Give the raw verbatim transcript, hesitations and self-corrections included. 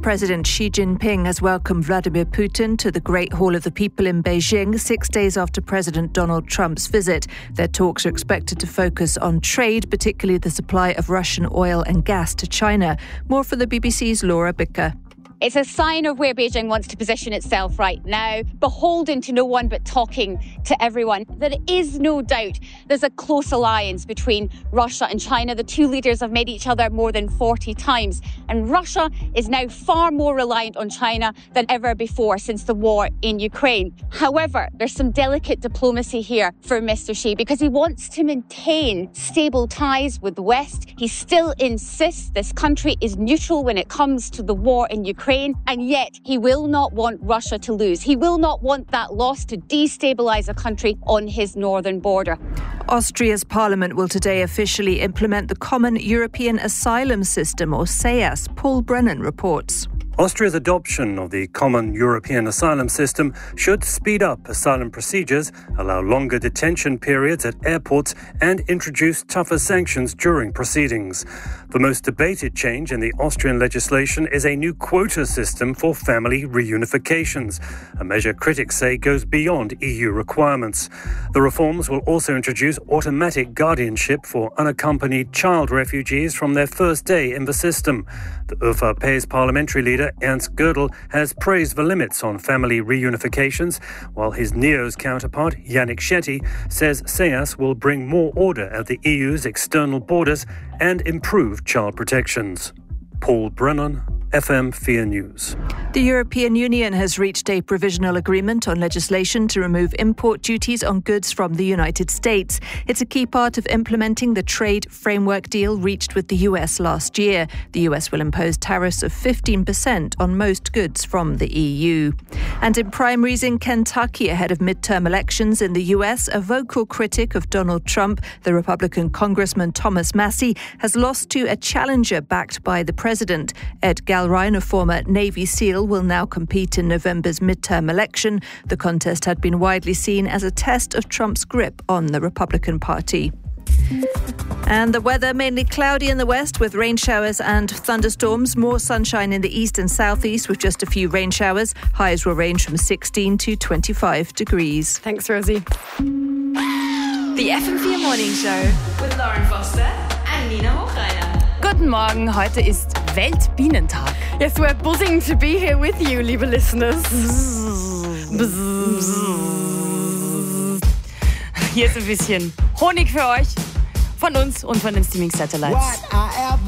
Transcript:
President Xi Jinping has welcomed Vladimir Putin to the Great Hall of the People in Beijing six days after President Donald Trump's visit. Their talks are expected to focus on trade, particularly the supply of Russian oil and gas to China. More for the B B C's Laura Bicker. It's a sign of where Beijing wants to position itself right now, beholden to no one but talking to everyone. There is no doubt there's a close alliance between Russia and China. The two leaders have met each other more than forty times, and Russia is now far more reliant on China than ever before since the war in Ukraine. However, there's some delicate diplomacy here for Mister Xi because he wants to maintain stable ties with the West. He still insists this country is neutral when it comes to the war in Ukraine. And yet he will not want Russia to lose. He will not want that loss to destabilise a country on his northern border. Austria's parliament will today officially implement the Common European Asylum System, or C E A S. Paul Brennan reports. Austria's adoption of the Common European Asylum System should speed up asylum procedures, allow longer detention periods at airports, and introduce tougher sanctions during proceedings. The most debated change in the Austrian legislation is a new quota system for family reunifications, a measure critics say goes beyond E U requirements. The reforms will also introduce automatic guardianship for unaccompanied child refugees from their first day in the system. The ÖVP's parliamentary leader Ernst Gödel has praised the limits on family reunifications, while his NEO's counterpart, Yannick Shetty, says C E A S will bring more order at the E U's external borders and improve child protections. Paul Brennan, F M four News. The European Union has reached a provisional agreement on legislation to remove import duties on goods from the United States. It's a key part of implementing the trade framework deal reached with the U S last year. The U S will impose tariffs of fifteen percent on most goods from the E U. And in primaries in Kentucky ahead of midterm elections in the U S, a vocal critic of Donald Trump, the Republican Congressman Thomas Massie, has lost to a challenger backed by the president. Ed Galrine, a former Navy SEAL, will now compete in November's midterm election. The contest had been widely seen as a test of Trump's grip on the Republican Party. And the weather, mainly cloudy in the west with rain showers and thunderstorms. More sunshine in the east and southeast with just a few rain showers. Highs will range from sixteen to twenty-five degrees. Thanks, Rosie. The F M four Morning Show with Lauren Foster and Nina Hochreiner. Guten Morgen, heute ist Weltbienentag. Yes, we're buzzing to be here with you, liebe listeners. Bzz. Bzz. Hier ist ein bisschen Honig für euch von uns und von den Streaming Satellites.